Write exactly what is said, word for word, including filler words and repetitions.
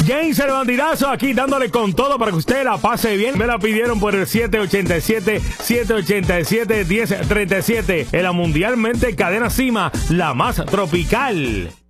James el Bandidazo aquí dándole con todo para que usted la pase bien. Me la pidieron por el siete ocho siete, siete ocho siete, uno cero tres siete. En la mundialmente cadena Cima, la más tropical.